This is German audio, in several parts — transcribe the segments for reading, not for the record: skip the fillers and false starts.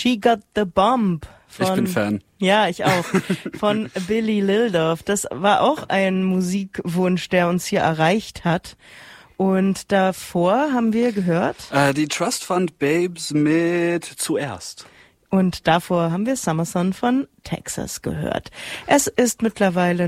She Got the Bomb. Ich bin Fan. Ja, ich auch. Von Billy Lildorf. Das war auch ein Musikwunsch, der uns hier erreicht hat. Und davor haben wir gehört? Die Trust Fund Babes mit Zuerst. Und davor haben wir Summerson von Texas gehört. Es ist mittlerweile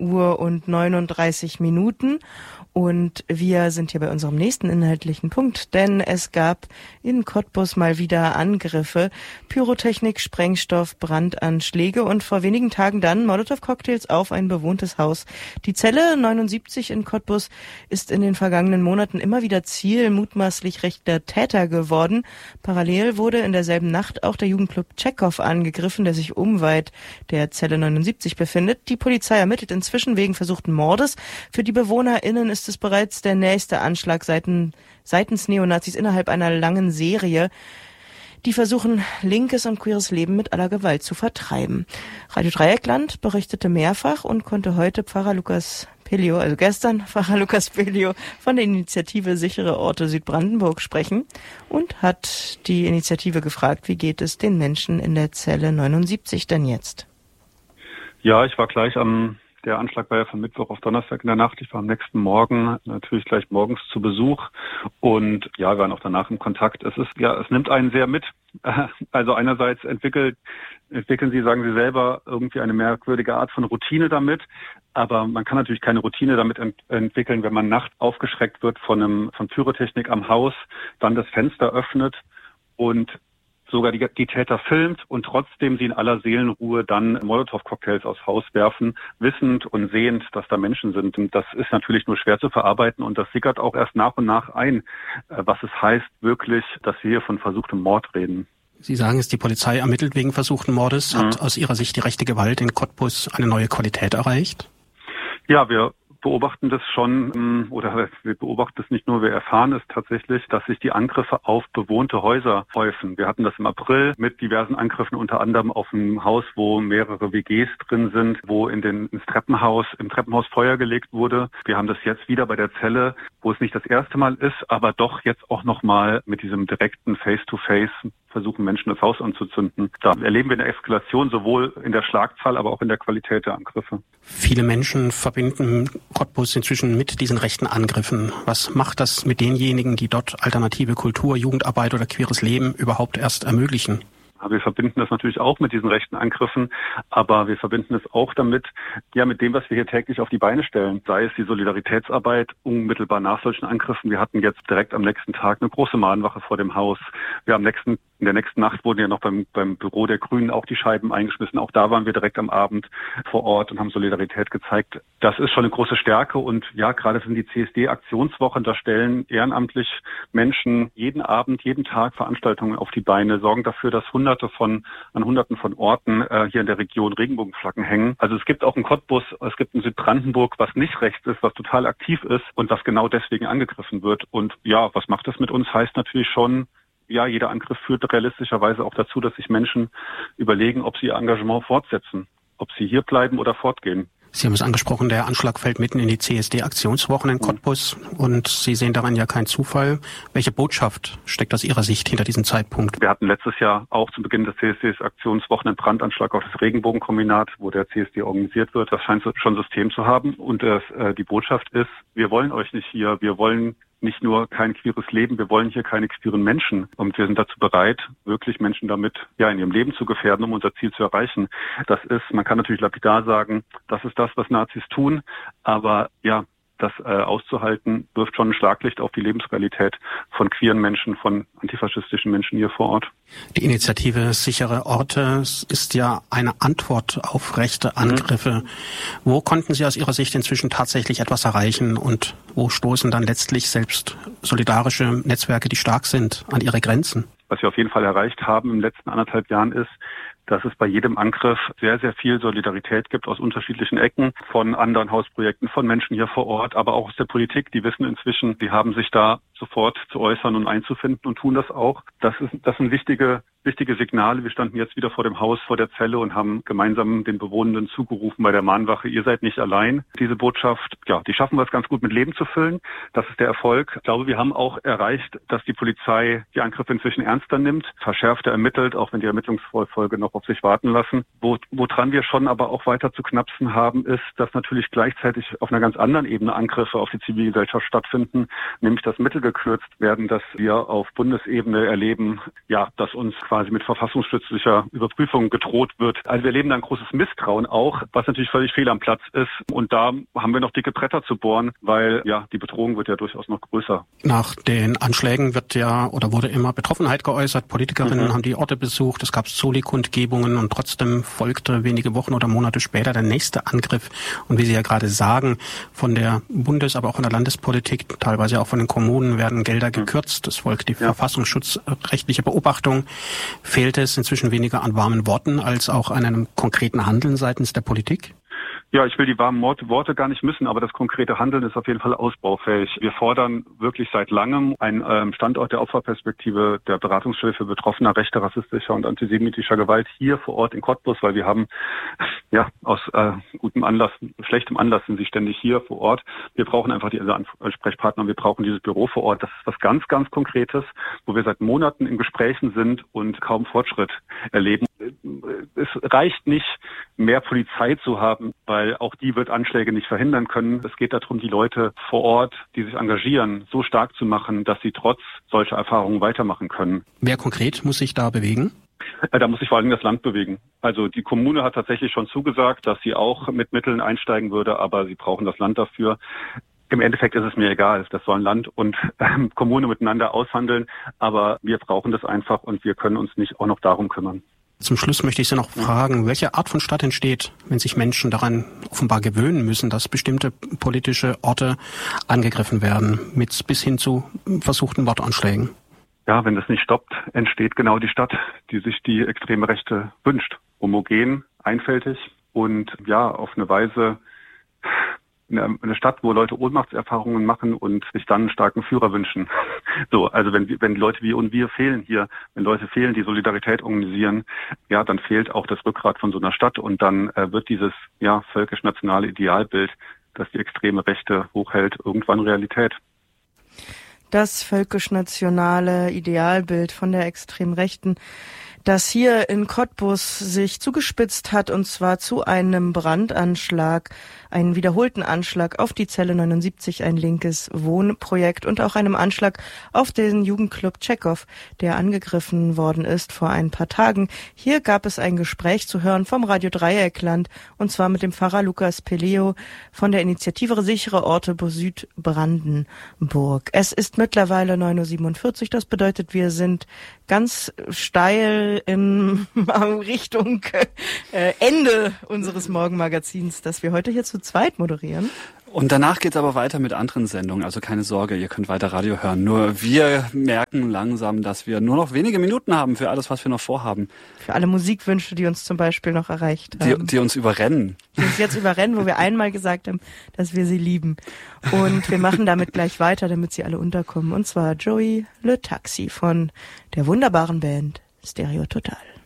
9:39 und wir sind hier bei unserem nächsten inhaltlichen Punkt, denn es gab in Cottbus mal wieder Angriffe, Pyrotechnik, Sprengstoff, Brandanschläge und vor wenigen Tagen dann Molotow-Cocktails auf ein bewohntes Haus. Die Zelle 79 in Cottbus ist in den vergangenen Monaten immer wieder Ziel mutmaßlich rechter Täter geworden. Parallel wurde in derselben Nacht auch der Jugendclub Tschechow angegriffen, der sich unweit der Zelle 79 befindet. Die Polizei ermittelt inzwischen wegen versuchten Mordes. Für die BewohnerInnen ist es bereits der nächste Anschlag seitens Neonazis innerhalb einer langen Serie, die versuchen, linkes und queeres Leben mit aller Gewalt zu vertreiben. Radio Dreieckland berichtete mehrfach und konnte heute gestern Pfarrer Lukas Pelio von der Initiative Sichere Orte Südbrandenburg sprechen und hat die Initiative gefragt, wie geht es den Menschen in der Zelle 79 denn jetzt? Ja, ich war gleich der Anschlag war ja von Mittwoch auf Donnerstag in der Nacht. Ich war am nächsten Morgen natürlich gleich morgens zu Besuch und ja, wir waren auch danach im Kontakt. Es nimmt einen sehr mit. Also einerseits entwickeln Sie, sagen Sie selber, irgendwie eine merkwürdige Art von Routine damit. Aber man kann natürlich keine Routine damit entwickeln, wenn man nachts aufgeschreckt wird von Pyrotechnik am Haus, dann das Fenster öffnet und sogar die Täter filmt und trotzdem sie in aller Seelenruhe dann Molotow-Cocktails aufs Haus werfen, wissend und sehend, dass da Menschen sind. Und das ist natürlich nur schwer zu verarbeiten und das sickert auch erst nach und nach ein, was es heißt wirklich, dass wir hier von versuchtem Mord reden. Sie sagen es, die Polizei ermittelt wegen versuchten Mordes. Hat aus Ihrer Sicht die rechte Gewalt in Cottbus eine neue Qualität erreicht? Ja, wir beobachten das schon, oder wir beobachten es nicht nur, wir erfahren es tatsächlich, dass sich die Angriffe auf bewohnte Häuser häufen. Wir hatten das im April mit diversen Angriffen, unter anderem auf ein Haus, wo mehrere WGs drin sind, wo im Treppenhaus Feuer gelegt wurde. Wir haben das jetzt wieder bei der Zelle, wo es nicht das erste Mal ist, aber doch jetzt auch nochmal mit diesem direkten Face-to-Face versuchen Menschen das Haus anzuzünden. Da erleben wir eine Eskalation, sowohl in der Schlagzahl, aber auch in der Qualität der Angriffe. Viele Menschen verbinden Cottbus inzwischen mit diesen rechten Angriffen. Was macht das mit denjenigen, die dort alternative Kultur, Jugendarbeit oder queeres Leben überhaupt erst ermöglichen? Wir verbinden das natürlich auch mit diesen rechten Angriffen, aber wir verbinden es auch damit, mit dem, was wir hier täglich auf die Beine stellen. Sei es die Solidaritätsarbeit unmittelbar nach solchen Angriffen. Wir hatten jetzt direkt am nächsten Tag eine große Mahnwache vor dem Haus. In der nächsten Nacht wurden ja noch beim Büro der Grünen auch die Scheiben eingeschmissen. Auch da waren wir direkt am Abend vor Ort und haben Solidarität gezeigt. Das ist schon eine große Stärke und ja, gerade sind die CSD-Aktionswochen, da stellen ehrenamtlich Menschen jeden Abend, jeden Tag Veranstaltungen auf die Beine, sorgen dafür, dass an Hunderten von Orten hier in der Region Regenbogenflaggen hängen. Also es gibt auch in Cottbus, es gibt in Südbrandenburg, was nicht rechts ist, was total aktiv ist und was genau deswegen angegriffen wird. Und ja, was macht das mit uns? Heißt natürlich schon, ja, jeder Angriff führt realistischerweise auch dazu, dass sich Menschen überlegen, ob sie ihr Engagement fortsetzen, ob sie hier bleiben oder fortgehen. Sie haben es angesprochen, der Anschlag fällt mitten in die CSD-Aktionswochen in Cottbus und Sie sehen daran ja keinen Zufall. Welche Botschaft steckt aus Ihrer Sicht hinter diesem Zeitpunkt? Wir hatten letztes Jahr auch zu Beginn des CSD-Aktionswochen einen Brandanschlag auf das Regenbogenkombinat, wo der CSD organisiert wird. Das scheint schon System zu haben und die Botschaft ist, wir wollen euch nicht hier, wir wollen nicht nur kein queeres Leben, wir wollen hier keine queeren Menschen. Und wir sind dazu bereit, wirklich Menschen damit in ihrem Leben zu gefährden, um unser Ziel zu erreichen. Das ist, man kann natürlich lapidar sagen, das ist das, was Nazis tun, aber das auszuhalten, wirft schon ein Schlaglicht auf die Lebensrealität von queeren Menschen, von antifaschistischen Menschen hier vor Ort. Die Initiative Sichere Orte ist ja eine Antwort auf rechte Angriffe. Wo konnten Sie aus Ihrer Sicht inzwischen tatsächlich etwas erreichen und wo stoßen dann letztlich selbst solidarische Netzwerke, die stark sind, an ihre Grenzen? Was wir auf jeden Fall erreicht haben in den letzten 1,5 Jahren ist, dass es bei jedem Angriff sehr, sehr viel Solidarität gibt aus unterschiedlichen Ecken, von anderen Hausprojekten, von Menschen hier vor Ort, aber auch aus der Politik. Die wissen inzwischen, die haben sich da sofort zu äußern und einzufinden und tun das auch. Das sind wichtige Signale. Wir standen jetzt wieder vor dem Haus, vor der Zelle und haben gemeinsam den Bewohnenden zugerufen bei der Mahnwache, ihr seid nicht allein. Diese Botschaft, ja, die schaffen wir es ganz gut mit Leben zu füllen. Das ist der Erfolg. Ich glaube, wir haben auch erreicht, dass die Polizei die Angriffe inzwischen ernster nimmt, verschärfter ermittelt, auch wenn die Ermittlungsfolge noch auf sich warten lassen. Woran wir schon aber auch weiter zu knapsen haben, ist, dass natürlich gleichzeitig auf einer ganz anderen Ebene Angriffe auf die Zivilgesellschaft stattfinden, nämlich dass Mittel gekürzt werden, dass wir auf Bundesebene erleben, ja, dass uns quasi mit verfassungsstützlicher Überprüfung gedroht wird. Also wir erleben da ein großes Misstrauen auch, was natürlich völlig fehl am Platz ist. Und da haben wir noch dicke Bretter zu bohren, weil ja die Bedrohung wird ja durchaus noch größer. Nach den Anschlägen wurde immer Betroffenheit geäußert. Politikerinnen haben die Orte besucht. Es gab Soli-Kundgebungen und trotzdem folgte wenige Wochen oder Monate später der nächste Angriff. Und wie Sie ja gerade sagen, von der Bundes-, aber auch von der Landespolitik, teilweise auch von den Kommunen werden Gelder gekürzt. Es folgt die verfassungsschutzrechtliche Beobachtung. Fehlt es inzwischen weniger an warmen Worten als auch an einem konkreten Handeln seitens der Politik? Ja, ich will die warmen Worte gar nicht missen, aber das konkrete Handeln ist auf jeden Fall ausbaufähig. Wir fordern wirklich seit langem einen Standort der Opferperspektive der Beratungsstelle für Betroffener rechter, rassistischer und antisemitischer Gewalt hier vor Ort in Cottbus, weil wir haben ja aus schlechtem Anlass sind sie ständig hier vor Ort. Wir brauchen einfach diese Ansprechpartner, wir brauchen dieses Büro vor Ort. Das ist was ganz, ganz Konkretes, wo wir seit Monaten in Gesprächen sind und kaum Fortschritt erleben. Es reicht nicht, mehr Polizei zu haben, weil auch die wird Anschläge nicht verhindern können. Es geht darum, die Leute vor Ort, die sich engagieren, so stark zu machen, dass sie trotz solcher Erfahrungen weitermachen können. Wer konkret muss sich da bewegen? Da muss sich vor allem das Land bewegen. Also die Kommune hat tatsächlich schon zugesagt, dass sie auch mit Mitteln einsteigen würde, aber sie brauchen das Land dafür. Im Endeffekt ist es mir egal, das sollen Land und Kommune miteinander aushandeln, aber wir brauchen das einfach und wir können uns nicht auch noch darum kümmern. Zum Schluss möchte ich Sie noch fragen, welche Art von Stadt entsteht, wenn sich Menschen daran offenbar gewöhnen müssen, dass bestimmte politische Orte angegriffen werden, bis hin zu versuchten Mordanschlägen? Ja, wenn das nicht stoppt, entsteht genau die Stadt, die sich die extreme Rechte wünscht. Homogen, einfältig und ja, auf eine Weise eine Stadt, wo Leute Ohnmachtserfahrungen machen und sich dann einen starken Führer wünschen. So, also wenn Leute wie und wir fehlen hier, wenn Leute fehlen, die Solidarität organisieren, ja, dann fehlt auch das Rückgrat von so einer Stadt und dann wird dieses völkisch-nationale Idealbild, das die extreme Rechte hochhält, irgendwann Realität. Das völkisch-nationale Idealbild von der extremen Rechten, das hier in Cottbus sich zugespitzt hat, und zwar zu einem Brandanschlag, einen wiederholten Anschlag auf die Zelle 79, ein linkes Wohnprojekt, und auch einem Anschlag auf den Jugendclub Tschechow, der angegriffen worden ist vor ein paar Tagen. Hier gab es ein Gespräch zu hören vom Radio Dreieckland, und zwar mit dem Pfarrer Lukas Peleo von der Initiative Sichere Orte Südbrandenburg. Es ist mittlerweile 9.47 Uhr, das bedeutet, wir sind ganz steil in Richtung Ende unseres Morgenmagazins, das wir heute hier zu zweit moderieren. Und danach geht's aber weiter mit anderen Sendungen, also keine Sorge, ihr könnt weiter Radio hören. Nur wir merken langsam, dass wir nur noch wenige Minuten haben für alles, was wir noch vorhaben. Für alle Musikwünsche, die uns zum Beispiel noch erreicht haben. Die uns überrennen. Die uns jetzt überrennen, wo wir einmal gesagt haben, dass wir sie lieben. Und wir machen damit gleich weiter, damit sie alle unterkommen. Und zwar Joey Le Taxi von der wunderbaren Band Stereo Total.